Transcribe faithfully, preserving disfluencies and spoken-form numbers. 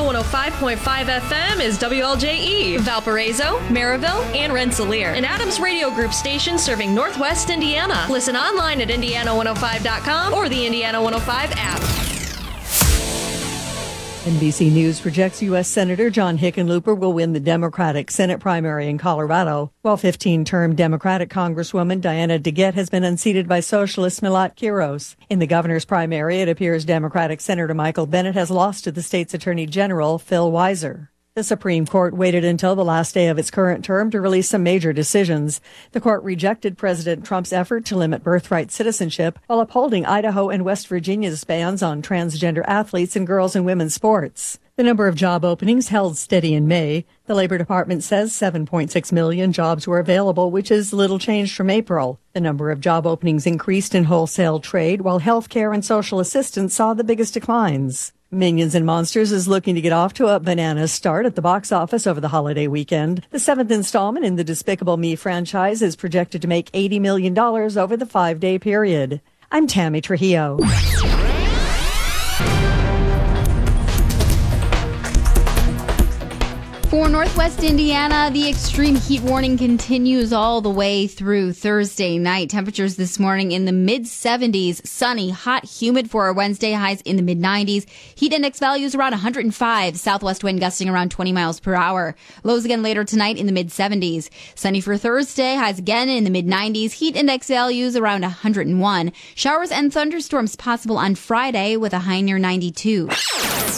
one oh five point five F M is W L J E, Valparaiso, Maryville, and Rensselaer, an Adams Radio Group station serving Northwest Indiana. Listen online at indiana one oh five dot com or the Indiana one oh five app. N B C News projects U S. Senator John Hickenlooper will win the Democratic Senate primary in Colorado, while fifteen-term Democratic Congresswoman Diana DeGette has been unseated by Socialist Milat Quiros. In the governor's primary, it appears Democratic Senator Michael Bennet has lost to the state's Attorney General, Phil Weiser. The Supreme Court waited until the last day of its current term to release some major decisions. The court rejected President Trump's effort to limit birthright citizenship while upholding Idaho and West Virginia's bans on transgender athletes in girls and women's sports. The number of job openings held steady in May. The Labor Department says seven point six million jobs were available, which is little changed from April. The number of job openings increased in wholesale trade, while healthcare and social assistance saw the biggest declines. Minions and Monsters is looking to get off to a bananas start at the box office over the holiday weekend. The seventh installment in the Despicable Me franchise is projected to make eighty million dollars over the five-day period. I'm Tammy Trujillo. For Northwest Indiana, the extreme heat warning continues all the way through Thursday night. Temperatures this morning in the mid seventies, sunny, hot, humid for our Wednesday, highs in the mid nineties. Heat index values around one hundred five, southwest wind gusting around twenty miles per hour. Lows again later tonight in the mid seventies. Sunny for Thursday, highs again in the mid nineties. Heat index values around one hundred one. Showers and thunderstorms possible on Friday with a high near ninety-two.